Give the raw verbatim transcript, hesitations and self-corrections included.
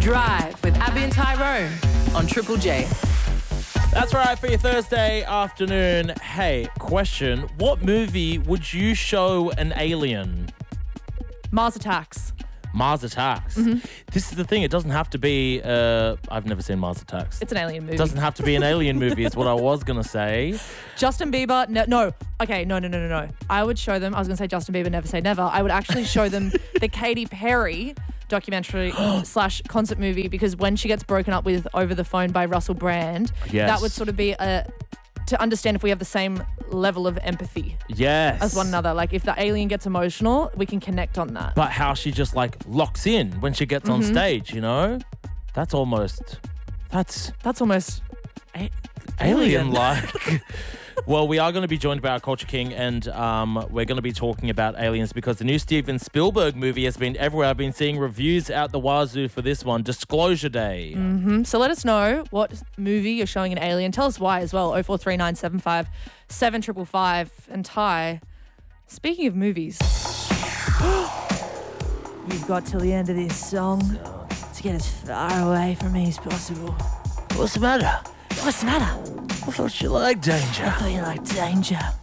Drive with Abby and Tyrone on Triple J. That's right, for your Thursday afternoon. Hey, question. What movie would you show an alien? Mars Attacks. Mars Attacks. Mm-hmm. This is the thing. It doesn't have to be... Uh, I've never seen Mars Attacks. It's an alien movie. It doesn't have to be an alien movie is what I was going to say. Justin Bieber, no, no. Okay, no, no, no, no, no. I would show them, I was going to say Justin Bieber, Never Say Never. I would actually show them the Katy Perry documentary slash concert movie, because when she gets broken up with over the phone by Russell Brand, Yes. that would sort of be a... to understand if we have the same level of empathy Yes. as one another. Like if the alien gets emotional, we can connect on that. But how she just like locks in when she gets Mm-hmm. on stage, you know? That's almost... That's That's almost a- alien-like. Well, we are going to be joined by our Culture King, and um, we're going to be talking about aliens because the new Steven Spielberg movie has been everywhere. I've been seeing reviews out the wazoo for this one, Disclosure Day. Mm-hmm. So let us know what movie you're showing an alien. Tell us why as well. oh four three nine seven five seven five five. And Ty, speaking of movies, you've got till the end of this song to get as far away from me as possible. What's the matter? What's the matter? I thought you liked danger. I thought you liked danger.